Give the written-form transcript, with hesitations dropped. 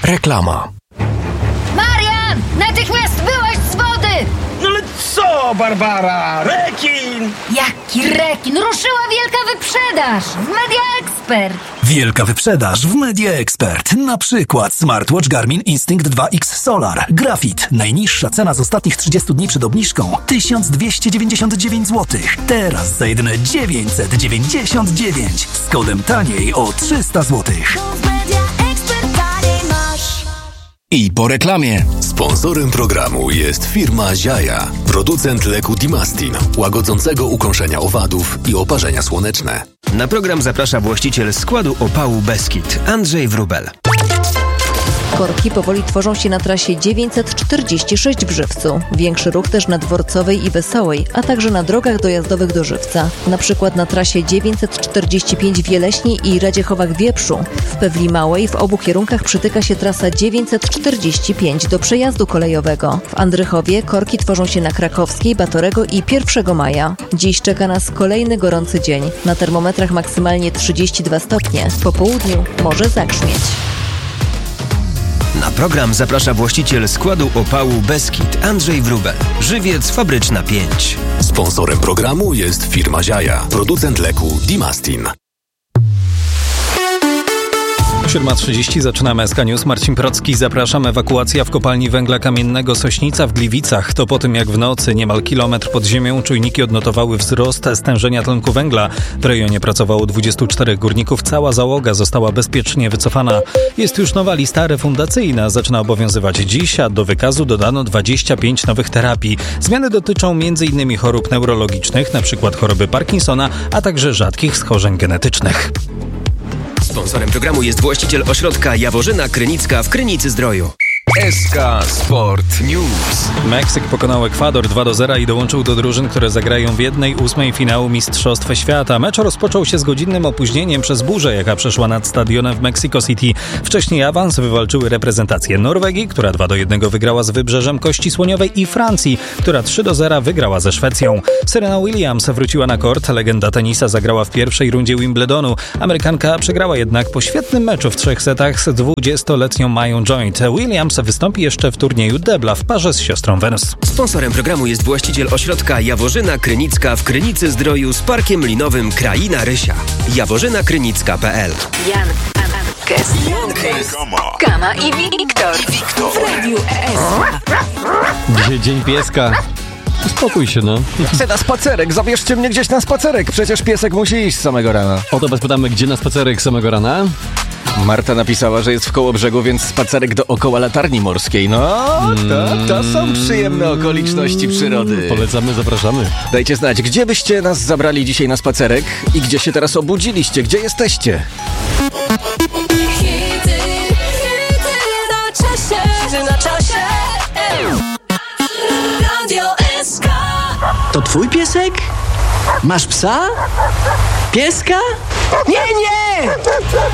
Reklama. Marian! Natychmiast wyłaź z wody! No ale co, Barbara? Rekin! Jaki rekin? Ruszyła wielka wyprzedaż w Media Expert. Wielka wyprzedaż w Media Expert. Na przykład smartwatch Garmin Instinct 2X Solar. Grafit. Najniższa cena z ostatnich 30 dni przed obniżką 1299 zł. Teraz za jedyne 999. Z kodem taniej o 300 zł. I po reklamie. Sponsorem programu jest firma Ziaja, producent leku Dimastin, łagodzącego ukąszenia owadów i oparzenia słoneczne. Na program zaprasza właściciel składu opału Beskid, Andrzej Wróbel. Korki powoli tworzą się na trasie 946 w Żywcu. Większy ruch też na Dworcowej i Wesołej, a także na drogach dojazdowych do Żywca. Na przykład na trasie 945 w Jeleśni i Radziechowach-Wieprzu. W Pewli Małej w obu kierunkach przytyka się trasa 945 do przejazdu kolejowego. W Andrychowie korki tworzą się na Krakowskiej, Batorego i 1 maja. Dziś czeka nas kolejny gorący dzień. Na termometrach maksymalnie 32 stopnie. Po południu może zagrzmieć. Na program zaprasza właściciel składu opału Beskid, Andrzej Wróbel. Żywiec Fabryczna 5. Sponsorem programu jest firma Ziaja, producent leku Dimastin. 7:30 zaczynamy SK News. Marcin Procki, zapraszam. Ewakuacja w kopalni węgla kamiennego Sośnica w Gliwicach. To po tym, jak w nocy niemal kilometr pod ziemią czujniki odnotowały wzrost stężenia tlenku węgla. W rejonie pracowało 24 górników. Cała załoga została bezpiecznie wycofana. Jest już nowa lista refundacyjna. Zaczyna obowiązywać dziś, a do wykazu dodano 25 nowych terapii. Zmiany dotyczą m.in. chorób neurologicznych, np. choroby Parkinsona, a także rzadkich schorzeń genetycznych. Sponsorem programu jest właściciel ośrodka Jaworzyna Krynicka w Krynicy-Zdroju. SK Sport News. Meksyk pokonał Ekwador 2-0 i dołączył do drużyn, które zagrają w 1/8 finału Mistrzostw Świata. Mecz rozpoczął się z godzinnym opóźnieniem przez burzę, jaka przeszła nad stadionem w Mexico City. Wcześniej awans wywalczyły reprezentacje Norwegii, która 2-1 wygrała z Wybrzeżem Kości Słoniowej, i Francji, która 3-0 wygrała ze Szwecją. Serena Williams wróciła na kort. Legenda tenisa zagrała w pierwszej rundzie Wimbledonu. Amerykanka przegrała jednak po świetnym meczu w 3 setach z 20-letnią Mają Joint. Williams wystąpi jeszcze w turnieju debla w parze z siostrą Wenus. Sponsorem programu jest właściciel ośrodka Jaworzyna Krynicka w Krynicy-Zdroju z parkiem linowym Kraina Rysia. jaworzynakrynicka.pl. Jan, Kes, Kama i Wiktor. W Radiu Dzisiaj dzień pieska. Uspokój się, no. Chcę na spacerek, zabierzcie mnie gdzieś na spacerek. Przecież piesek musi iść z samego rana. O to pytamy, gdzie na spacerek samego rana? Marta napisała, że jest w Kołobrzegu, więc spacerek dookoła latarni morskiej. No, to są przyjemne okoliczności przyrody. Polecamy, zapraszamy. Dajcie znać, gdzie byście nas zabrali dzisiaj na spacerek i gdzie się teraz obudziliście, gdzie jesteście. Hity na czasie. Radio SK. To twój piesek? Masz psa? Pieska? Nie!